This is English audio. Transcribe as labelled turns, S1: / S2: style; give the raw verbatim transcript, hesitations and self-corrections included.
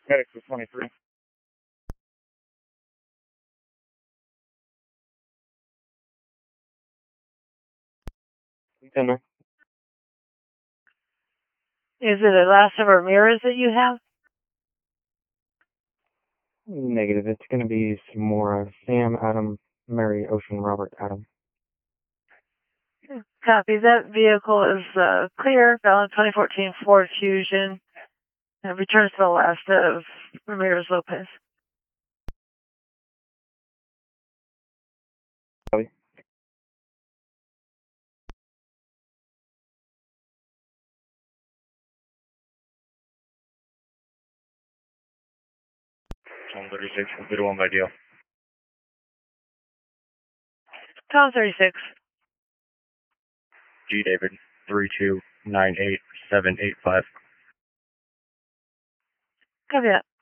S1: FedEx was twenty-three. ten nine.
S2: Is it a Lassa Ramirez that you have?
S1: Negative. It's going to be some more uh, Sam, Adam, Mary, Ocean, Robert, Adam.
S2: Copy. That vehicle is uh, clear, valid twenty fourteen Ford Fusion, and returns to the last of Ramirez Lopez.
S1: Copy. one thirty-six, complete one by deal.
S2: Tom thirty-six.
S1: G David, three two nine eight seven eight five.
S2: Copy that.